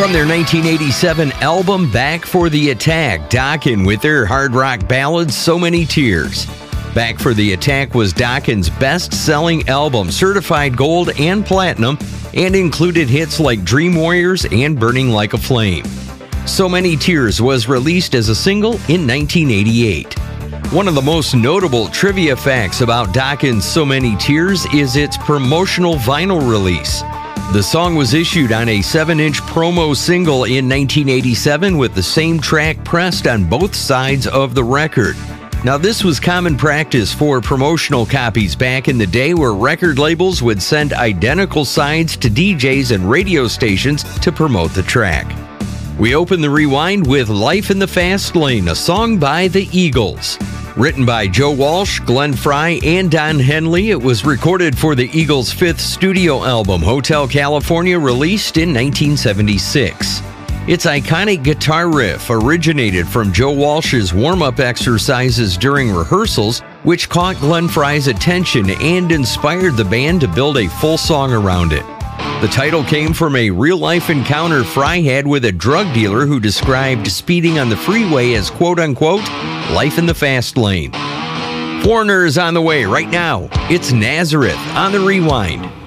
From their 1987 album Back for the Attack, Dokken with their hard rock ballad So Many Tears. Back for the Attack was Dokken's best-selling album, certified gold and platinum, and included hits like Dream Warriors and Burning Like a Flame. So Many Tears was released as a single in 1988. One of the most notable trivia facts about Dokken's So Many Tears is its promotional vinyl release. The song was issued on a 7-inch promo single in 1987 with the same track pressed on both sides of the record. Now, this was common practice for promotional copies back in the day, where record labels would send identical sides to DJs and radio stations to promote the track. We open the rewind with Life in the Fast Lane, a song by the Eagles. Written by Joe Walsh, Glenn Frey, and Don Henley, it was recorded for the Eagles' 5th studio album, Hotel California, released in 1976. Its iconic guitar riff originated from Joe Walsh's warm-up exercises during rehearsals, which caught Glenn Frey's attention and inspired the band to build a full song around it. The title came from a real-life encounter Frey had with a drug dealer who described speeding on the freeway as quote-unquote, life in the fast lane. Foreigner is on the way right now. It's Nazareth on the Rewind.